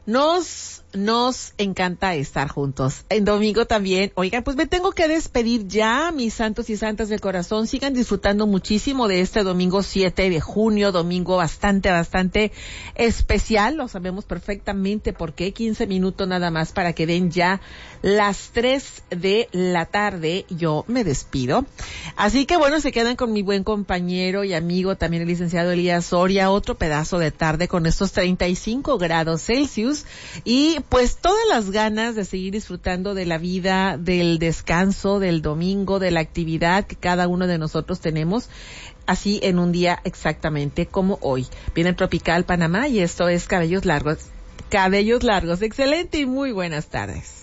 Nos encanta estar juntos. En domingo también, oigan, pues me tengo que despedir ya, mis santos y santas del corazón. Sigan disfrutando muchísimo de este domingo 7 de junio, domingo bastante especial. Lo sabemos perfectamente por qué. 15 minutos nada más para que den ya las 3 de la tarde. Yo me despido. Así que bueno, se quedan con mi buen compañero y amigo, también el licenciado Elías Soria, otro pedazo de tarde con estos 35 grados Celsius. Y pues todas las ganas de seguir disfrutando de la vida, del descanso, del domingo, de la actividad que cada uno de nosotros tenemos, así en un día exactamente como hoy. Viene Tropical Panamá y esto es Cabellos Largos. Cabellos Largos, excelente y muy buenas tardes.